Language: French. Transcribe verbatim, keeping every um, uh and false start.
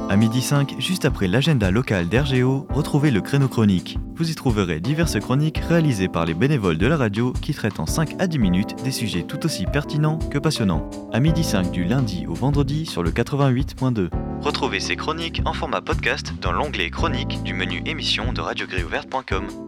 À midi cinq, juste après l'agenda local d'R G O, retrouvez le créneau chronique. Vous y trouverez diverses chroniques réalisées par les bénévoles de la radio qui traitent en cinq à dix minutes des sujets tout aussi pertinents que passionnants. À midi cinq du lundi au vendredi sur le quatre-vingt-huit point deux. Retrouvez ces chroniques en format podcast dans l'onglet chroniques du menu émission de radio grille ouverte point com.